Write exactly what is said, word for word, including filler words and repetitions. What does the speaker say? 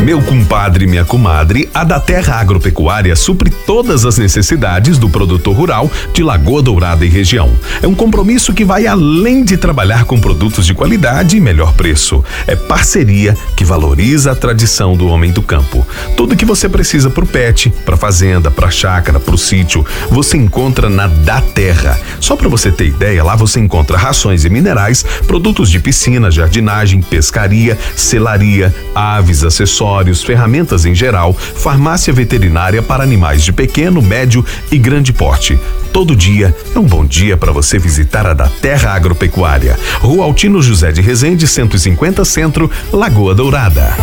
Meu compadre e minha comadre, a Da Terra Agropecuária supre todas as necessidades do produtor rural de Lagoa Dourada e região. É um compromisso que vai além de trabalhar com produtos de qualidade e melhor preço. É parceria que valoriza a tradição do homem do campo. Tudo que você precisa pro pet, pra fazenda, pra chácara, pro sítio, você encontra na Da Terra. Só para você ter ideia, lá você encontra rações e minerais, produtos de piscina, jardinagem, pescaria, selaria, aves, acessórios, ferramentas em geral, farmácia veterinária para animais de pequeno, médio e grande porte. Todo dia é um bom dia para você visitar a Da Terra Agropecuária. Rua Altino José de Rezende, cento e cinquenta Centro, Lagoa Dourada.